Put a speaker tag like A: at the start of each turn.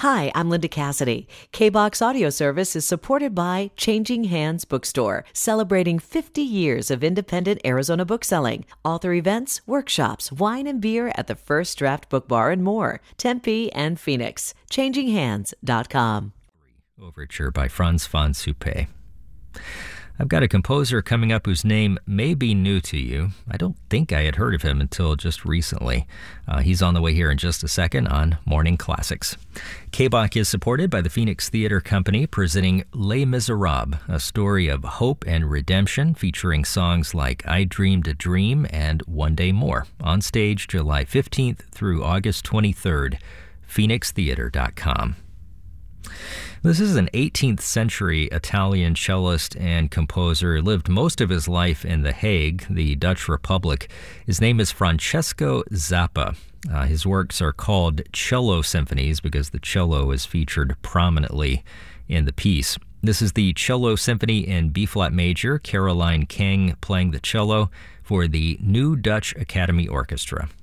A: Hi, I'm Linda Cassidy. K-Box Audio Service is supported by Changing Hands Bookstore, celebrating 50 years of independent Arizona bookselling. Author events, workshops, wine and beer at the First Draft Book Bar and more. Tempe and Phoenix. ChangingHands.com.
B: Overture by Franz von Suppé. I've got a composer coming up whose name may be new to you. I don't think I had heard of him until just recently. He's on the way here in just a second on Morning Classics. KBOC is supported by the Phoenix Theater Company, presenting Les Miserables, a story of hope and redemption featuring songs like I Dreamed a Dream and One Day More. On stage July 15th through August 23rd, phoenixtheater.com. This is an 18th century Italian cellist and composer. He lived most of his life in The Hague, the Dutch Republic. His name is Francesco Zappa. His works are called cello symphonies because the cello is featured prominently in the piece. This is the Cello Symphony in B-flat major, Caroline Kang playing the cello for the New Dutch Academy Orchestra.